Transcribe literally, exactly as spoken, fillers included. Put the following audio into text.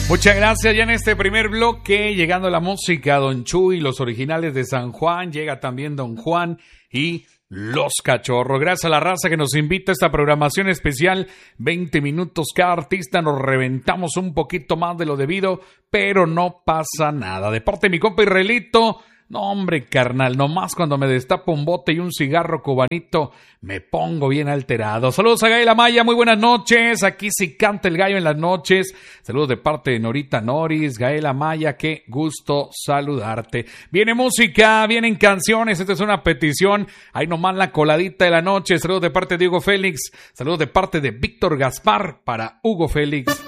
Muchas gracias. Ya en este primer bloque, llegando la música, Don Chuy, los originales de San Juan, llega también Don Juan y Los Cachorros. Gracias a la raza que nos invita a esta programación especial, veinte minutos cada artista, nos reventamos un poquito más de lo debido, pero no pasa nada. De parte de mi compa Israelito, no hombre carnal, nomás cuando me destapo un bote y un cigarro cubanito, me pongo bien alterado. Saludos a Gael Amaya, muy buenas noches, aquí sí canta el gallo en las noches. Saludos de parte de Norita Noris, Gael Amaya, qué gusto saludarte. Viene música, vienen canciones, esta es una petición, ahí nomás la coladita de la noche. Saludos de parte de Hugo Félix, saludos de parte de Víctor Gaspar para Hugo Félix.